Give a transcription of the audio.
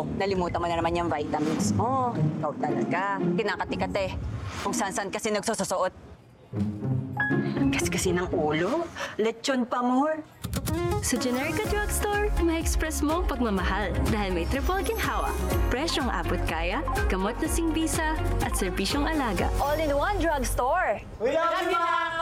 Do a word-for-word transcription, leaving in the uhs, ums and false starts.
Nako, nalimutan mo na naman yung vitamins mo. Ikaw talaga. Kinakati-kate. Kung saan-saan kasi nagsususuot. Kasi-kasi ng ulo. Lechon pa more. Sa Generika Drugstore, ma-express mo ang pagmamahal dahil may triple ginhawa. Presyong abot kaya, gamot na singbisa, at serbisyong alaga. All-in-one drugstore. We love you, Ma!